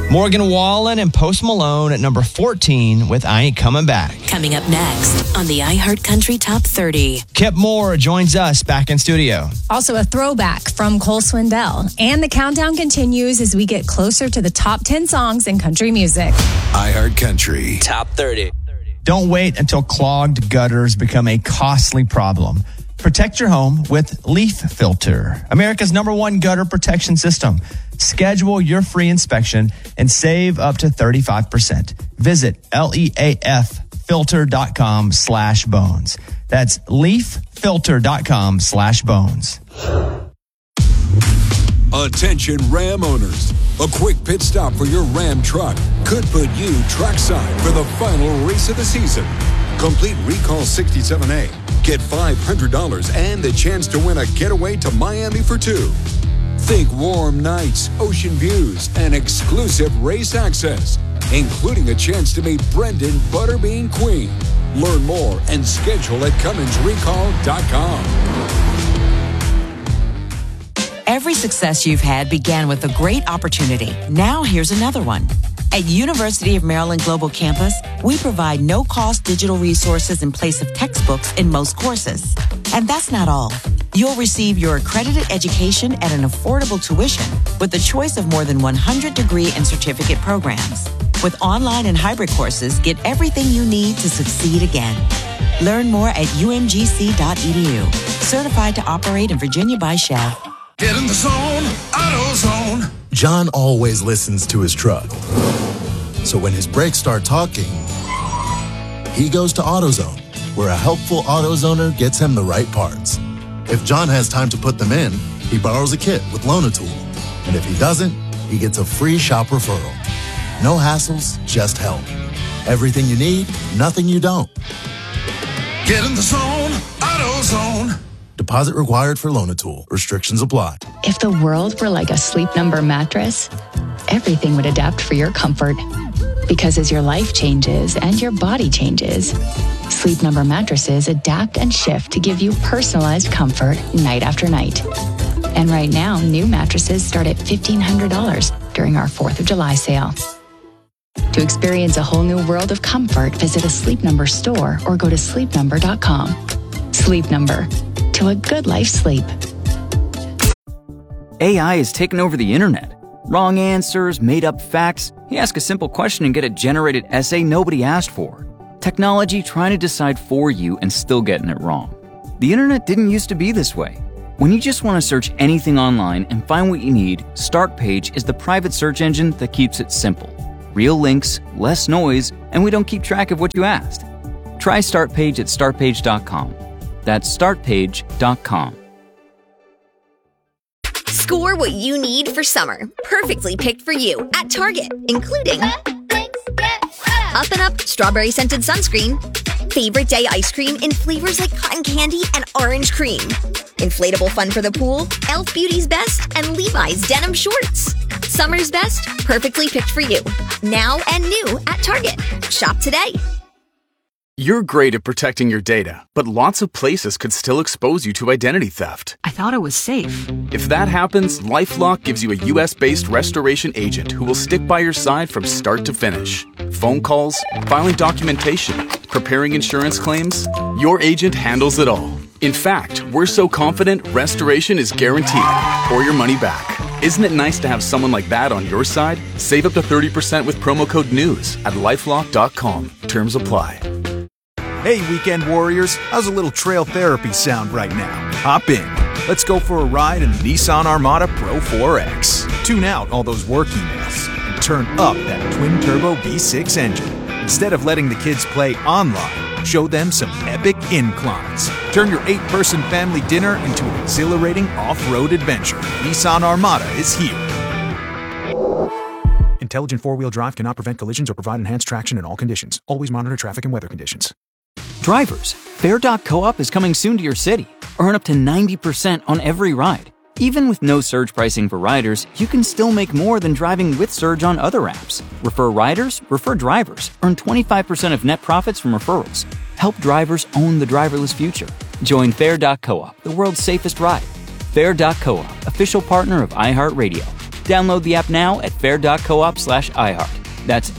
Morgan Wallen and Post Malone at number 14 with I Ain't Coming Back. Coming up next on the iHeartCountry Top 30. Kip Moore joins us back in studio. Also a throwback from Cole Swindell. And the countdown continues as we get closer to the top 10 songs in country music. iHeartCountry Top 30. Don't wait until clogged gutters become a costly problem. Protect your home with Leaf Filter, America's #1 gutter protection system. Schedule your free inspection and save up to 35%. Visit leaffilter.com/bones. That's leaffilter.com/bones. Attention Ram owners. A quick pit stop for your Ram truck could put you trackside for the final race of the season. Complete Recall 67A. Get $500 and the chance to win a getaway to Miami for 2. Think warm nights, ocean views, and exclusive race access, including a chance to meet Brendan Butterbean Queen. Learn more and schedule at CumminsRecall.com. Every success you've had began with a great opportunity. Now here's another one. At University of Maryland Global Campus, we provide no-cost digital resources in place of textbooks in most courses. And that's not all. You'll receive your accredited education at an affordable tuition with the choice of more than 100 degree and certificate programs. With online and hybrid courses, get everything you need to succeed again. Learn more at umgc.edu. Certified to operate in Virginia by Shell. Get in the zone, AutoZone. John always listens to his truck. So when his brakes start talking, he goes to AutoZone, where a helpful AutoZoner gets him the right parts. If John has time to put them in, he borrows a kit with Loan-A-Tool. And if he doesn't, he gets a free shop referral. No hassles, just help. Everything you need, nothing you don't. Get in the zone, AutoZone. Deposit required for Loan-A-Tool. Restrictions apply. If the world were like a Sleep Number mattress, everything would adapt for your comfort. Because as your life changes and your body changes, Sleep Number mattresses adapt and shift to give you personalized comfort night after night. And right now, new mattresses start at $1,500 during our 4th of July sale. To experience a whole new world of comfort, visit a Sleep Number store or go to sleepnumber.com. Sleep Number. To a good life sleep. AI has taken over the internet. Wrong answers, made-up facts. You ask a simple question and get a generated essay nobody asked for. Technology trying to decide for you and still getting it wrong. The internet didn't used to be this way. When you just want to search anything online and find what you need, Startpage is the private search engine that keeps it simple. Real links, less noise, and we don't keep track of what you asked. Try Startpage at startpage.com. That's startpage.com. Score what you need for summer. Perfectly picked for you at Target, including Up and Up Strawberry Scented Sunscreen, Favorite Day Ice Cream in flavors like cotton candy and orange cream, Inflatable Fun for the Pool, Elf Beauty's Best, and Levi's Denim Shorts. Summer's best, perfectly picked for you. Now and new at Target. Shop today. You're great at protecting your data, but lots of places could still expose you to identity theft. I thought it was safe. If that happens, LifeLock gives you a US-based restoration agent who will stick by your side from start to finish. Phone calls, filing documentation, preparing insurance claims, your agent handles it all. In fact, we're so confident restoration is guaranteed or your money back. Isn't it nice to have someone like that on your side? Save up to 30% with promo code NEWS at LifeLock.com. Terms apply. Hey, weekend warriors, how's a little trail therapy sound right now? Hop in. Let's go for a ride in the Nissan Armada Pro 4X. Tune out all those work emails and turn up that twin-turbo V6 engine. Instead of letting the kids play online, show them some epic inclines. Turn your 8-person family dinner into an exhilarating off-road adventure. Nissan Armada is here. Intelligent four-wheel drive cannot prevent collisions or provide enhanced traction in all conditions. Always monitor traffic and weather conditions. Drivers, Fair.coop is coming soon to your city. Earn up to 90% on every ride. Even with no surge pricing for riders, you can still make more than driving with surge on other apps. Refer riders, refer drivers. Earn 25% of net profits from referrals. Help drivers own the driverless future. Join Fair.coop, the world's safest ride. Fair.coop, official partner of iHeartRadio. Download the app now at fair.coop/iHeart. That's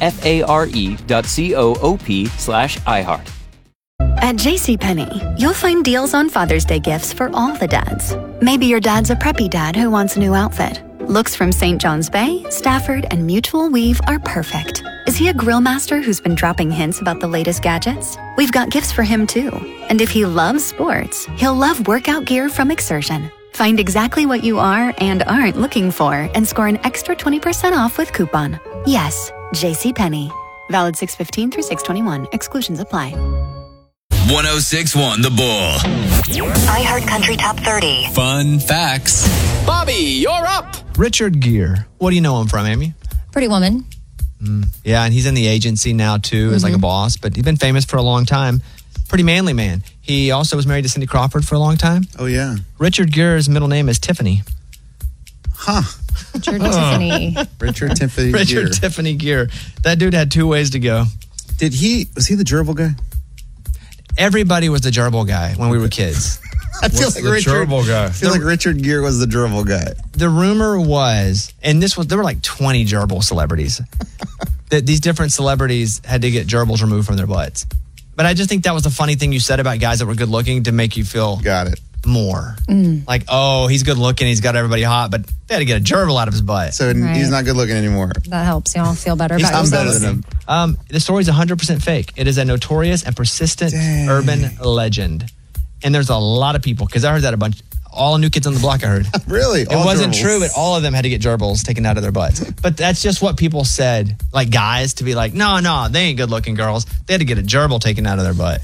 FARE.coop/iHeart. At JCPenney, you'll find deals on Father's Day gifts for all the dads. Maybe your dad's a preppy dad who wants a new outfit. Looks from St. John's Bay, Stafford, and Mutual Weave are perfect. Is he a grill master who's been dropping hints about the latest gadgets? We've got gifts for him too. And if he loves sports, he'll love workout gear from Exertion. Find exactly what you are and aren't looking for and score an extra 20% off with coupon. Yes, JCPenney. Valid 6/15 through 6/21. Exclusions apply. 106.1 The Bull. iHeart Country Top 30. Fun facts. Bobby, you're up. Richard Gere. What do you know him from, Amy? Pretty Woman. Yeah, and he's in the agency now, too, as like a boss. But he's been famous for a long time. Pretty manly man. He also was married to Cindy Crawford for a long time. Oh, yeah. Richard Gere's middle name is Tiffany. Huh. Richard Tiffany. Richard Tiffany Richard Gere. Tiffany Gere. That dude had 2 ways to go. Was he the gerbil guy? Everybody was the gerbil guy when we were kids. I feel like Richard Gere was the gerbil guy. The rumor was, and there were like 20 gerbil celebrities, that these different celebrities had to get gerbils removed from their butts. But I just think that was the funny thing you said about guys that were good looking to make you feel more. Like, oh, he's good looking, he's got everybody hot, but they had to get a gerbil out of his butt. So he's not good looking anymore. That helps y'all feel better about I'm yourselves. better than him. The story's 100% fake. It is a notorious and persistent urban legend. And there's a lot of people, because I heard that a bunch, all New Kids on the Block I heard. Really? It wasn't true, but all of them had to get gerbils taken out of their butts. But that's just what people said, like guys, to be like, no, they ain't good looking girls. They had to get a gerbil taken out of their butt.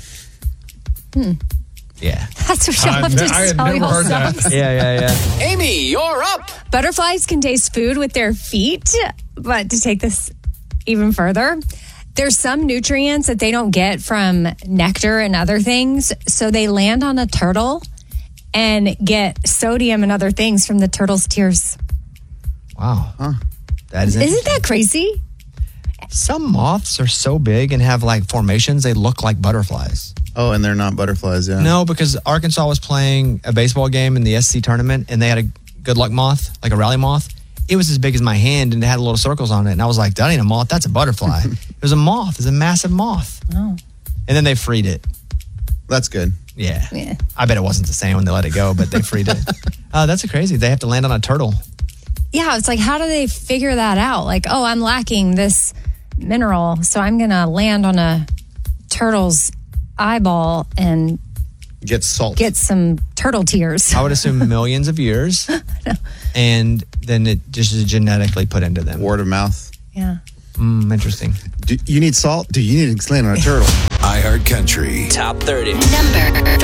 Yeah. That's what y'all have to tell yourselves. Yeah. Amy, you're up. Butterflies can taste food with their feet, but to take this even further, there's some nutrients that they don't get from nectar and other things, so they land on a turtle and get sodium and other things from the turtle's tears. Wow. Huh. That is Isn't that crazy? Some moths are so big and have like formations, they look like butterflies. Oh, and they're not butterflies, yeah. No, because Arkansas was playing a baseball game in the SC tournament, and they had a good luck moth, like a rally moth. It was as big as my hand, and it had little circles on it. And I was like, that ain't a moth, that's a butterfly. It was a moth. It was a massive moth. Oh. And then they freed it. That's good. Yeah. I bet it wasn't the same when they let it go, but they freed it. That's crazy. They have to land on a turtle. Yeah, it's like, how do they figure that out? Like, oh, I'm lacking this mineral, so I'm going to land on a turtle's eyeball and get some turtle tears. I would assume millions of years. And then it just is genetically put into them. Word of mouth. Yeah. Interesting. Do you need salt? Do you need to land on a turtle? iHeart Country Top 30. Number